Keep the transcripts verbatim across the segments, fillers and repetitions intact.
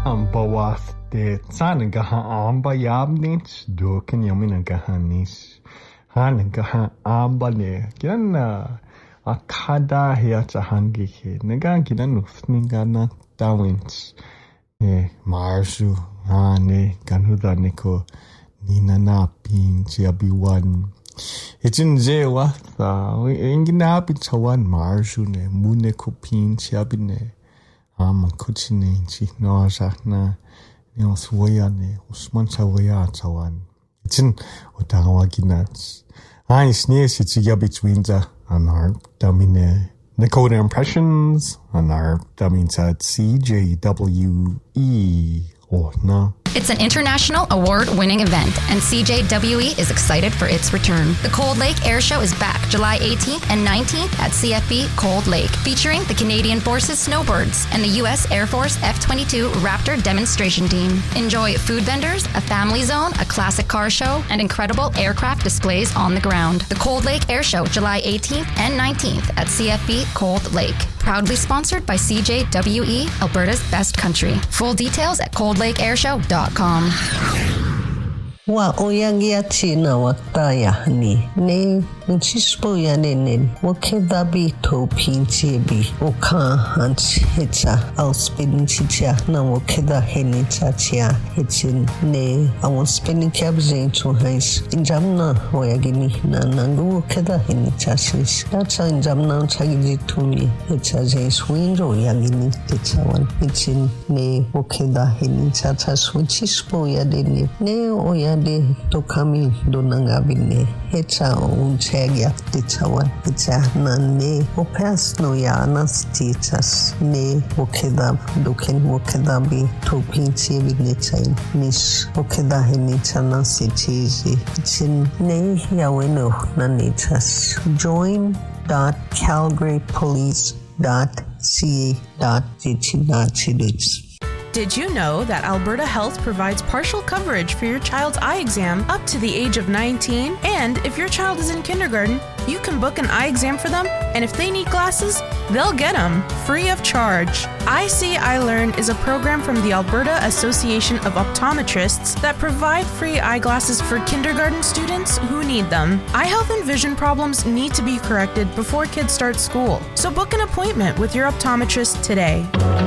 Ambawas de Sanagaha Amba Yabnich, Dokan Yaminagahanis, Hanagaha Ambale, Gana Akada Hiatahangi, Nagan Gidanuf Ningana Dawins, Marsu, Hane, Ganuda Nico, Nina Napin, Chiabiwan. It's in Zewa, Inginabi Tawan Marsune, Mune Kupin, Chiabine. Ama kutsine inchi no sakna ni oswayane usman chawaya chawan itin otawa ginats I sneer sitsiga between the on our domine Nakota Impressions on our domines at C J W E or no. It's an international award-winning event, and C J W E is excited for its return. The Cold Lake Air Show is back July eighteenth and nineteenth at C F B Cold Lake, featuring the Canadian Forces Snowbirds and the U S Air Force F twenty-two Raptor demonstration team. Enjoy food vendors, a family zone, a classic car show, and incredible aircraft displays on the ground. The Cold Lake Air Show, July eighteenth and nineteenth at C F B Cold Lake. Proudly sponsored by C J W E, Alberta's best country. Full details at cold lake air show dot com. Wa oyangia tina waktaya ni ne nchispo ya nenen wakeda bi to pinchi bi oka and hitcha I'll spin chicha na wakeda heni chachia hitchin ne I was spinning cabs into hais in jamna oyagini na nangu wakeda heni chachis that's in jamna chagiji to me hitcha jes window yagini hitcha one hitchin ne wakeda heni chachas whichispo ya deni ne oya de tokami donangabine hecha unchegia tichawan ticha nane opas no ya nastichas ne okeda doken okeda bi topinchi bignechain nish okeda henichana sichizi chin ne yaweno nanichas join dot calgary police dot c a dot g t dot c h. Did you know that Alberta Health provides partial coverage for your child's eye exam up to the age of nineteen? And if your child is in kindergarten, you can book an eye exam for them, and if they need glasses, they'll get them free of charge. I See, I Learn is a program from the Alberta Association of Optometrists that provide free eyeglasses for kindergarten students who need them. Eye health and vision problems need to be corrected before kids start school, so book an appointment with your optometrist today.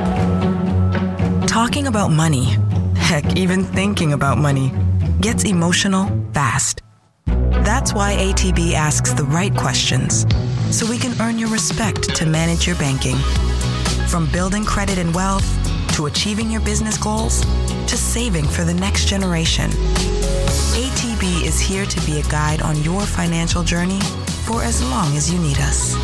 Talking about money, heck, even thinking about money, gets emotional fast. That's why A T B asks the right questions, so we can earn your respect to manage your banking. From building credit and wealth, to achieving your business goals, to saving for the next generation. A T B is here to be a guide on your financial journey for as long as you need us.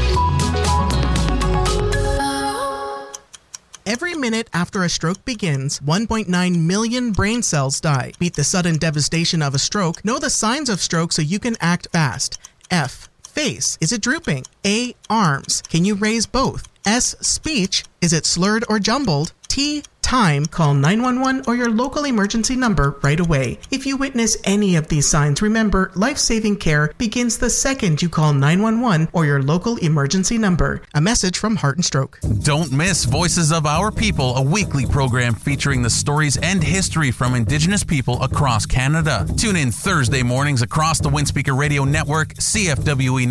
Every minute after a stroke begins, one point nine million brain cells die. Beat the sudden devastation of a stroke. Know the signs of stroke so you can act fast. F. Face. Is it drooping? A. Arms. Can you raise both? S. Speech. Is it slurred or jumbled? T. Time. Call nine one one or your local emergency number right away. If you witness any of these signs, remember, life-saving care begins the second you call nine one one or your local emergency number. A message from Heart and Stroke. Don't miss Voices of Our People, a weekly program featuring the stories and history from Indigenous people across Canada. Tune in Thursday mornings across the Windspeaker Radio Network, C F W E